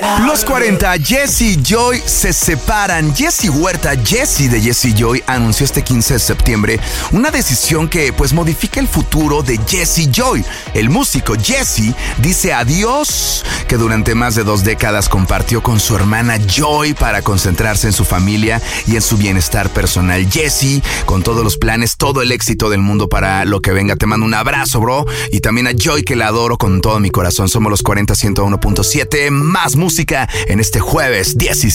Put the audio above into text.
Los 40, Jesse y Joy se separan. Jesse Huerta, Jesse de Jesse y Joy, anunció este 15 de septiembre una decisión que pues modifica el futuro de Jesse y Joy. El músico Jesse dice adiós, que durante más de 2 décadas compartió con su hermana Joy para concentrarse en su familia y en su bienestar personal. Jesse, con todos los planes, todo el éxito del mundo para lo que venga. Te mando un abrazo, bro. Y también a Joy, que la adoro con todo mi corazón. Somos los 40 101.7. Más música en este jueves 17.